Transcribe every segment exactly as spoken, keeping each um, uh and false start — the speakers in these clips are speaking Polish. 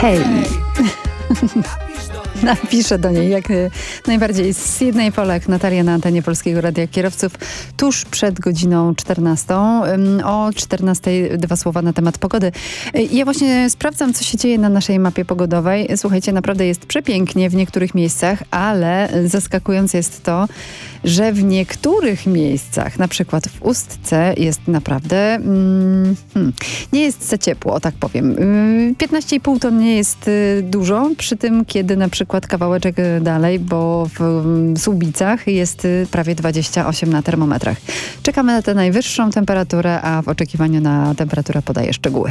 Hej! Napiszę do niej jak najbardziej. Z Sydney Polak, Natalia na antenie Polskiego Radia Kierowców tuż przed godziną czternastą. O czternastej dwa słowa na temat pogody. Ja właśnie sprawdzam, co się dzieje na naszej mapie pogodowej. Słuchajcie, naprawdę jest przepięknie w niektórych miejscach, ale zaskakujące jest to, że w niektórych miejscach, na przykład w Ustce, jest naprawdę mm, hmm, nie jest za ciepło, tak powiem. piętnaście i pół to nie jest dużo, przy tym kiedy na przykład kawałeczek dalej, bo w Słubicach jest prawie dwadzieścia osiem na termometrach. Czekamy na tę najwyższą temperaturę, a w oczekiwaniu na temperaturę podaję szczegóły.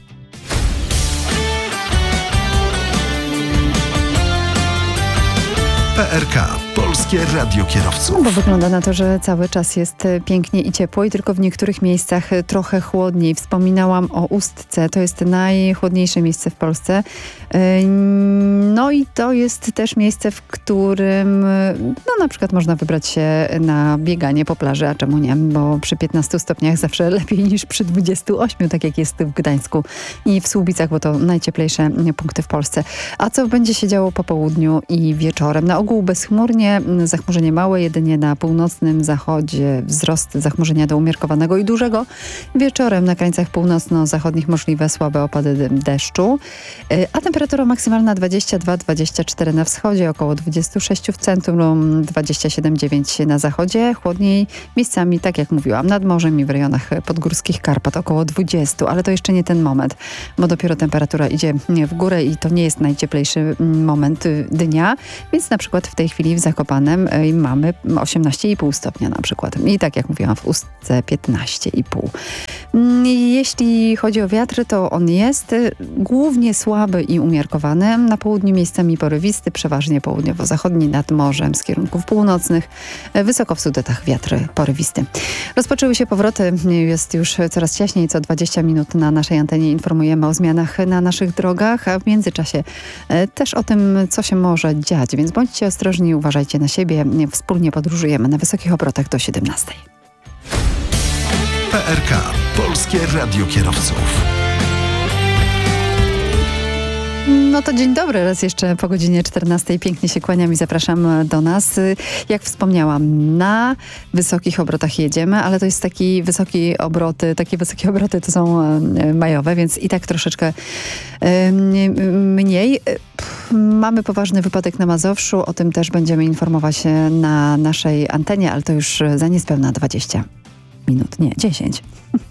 P R K. Polskie Radio Kierowców. No bo wygląda na to, że cały czas jest pięknie i ciepło i tylko w niektórych miejscach trochę chłodniej. Wspominałam o Ustce. To jest najchłodniejsze miejsce w Polsce. No i to jest też miejsce, w którym no na przykład można wybrać się na bieganie po plaży, a czemu nie? Bo przy piętnastu stopniach zawsze lepiej niż przy dwudziestu ośmiu, tak jak jest w Gdańsku i w Słubicach, bo to najcieplejsze punkty w Polsce. A co będzie się działo po południu i wieczorem? Na ogół bezchmurnie, zachmurzenie małe, jedynie na północnym zachodzie wzrost zachmurzenia do umiarkowanego i dużego. Wieczorem na krańcach północno-zachodnich możliwe słabe opady deszczu, a temperatura maksymalna dwadzieścia dwa dwadzieścia cztery na wschodzie, około dwadzieścia sześć w centrum, dwadzieścia siedem dziewięć na zachodzie. Chłodniej miejscami, tak jak mówiłam, nad morzem i w rejonach podgórskich Karpat około dwadzieścia, ale to jeszcze nie ten moment, bo dopiero temperatura idzie w górę i to nie jest najcieplejszy moment dnia, więc na przykład w tej chwili w Zakopanem mamy osiemnaście i pół stopnia na przykład. I tak jak mówiłam, w Ustce piętnaście i pół. Jeśli chodzi o wiatr, to on jest głównie słaby i umiarkowany. Na południu miejscami porywisty, przeważnie południowo-zachodni nad morzem z kierunków północnych. Wysoko w Sudetach wiatr porywisty. Rozpoczęły się powroty. Jest już coraz ciaśniej. Co dwadzieścia minut na naszej antenie informujemy o zmianach na naszych drogach, a w międzyczasie też o tym, co się może dziać. Więc bądźcie ostrożni, uważajcie na siebie. Wspólnie podróżujemy na wysokich obrotach do siedemnastej. P R K. Polskie Radio Kierowców. No to dzień dobry, raz jeszcze po godzinie czternastej. Pięknie się kłaniam i zapraszam do nas. Jak wspomniałam, na wysokich obrotach jedziemy, ale to jest taki wysoki obroty, takie wysokie obroty to są majowe, więc i tak troszeczkę mniej. Mamy poważny wypadek na Mazowszu, o tym też będziemy informować na naszej antenie, ale to już za niespełna dwadzieścia minut, nie, dziesięć.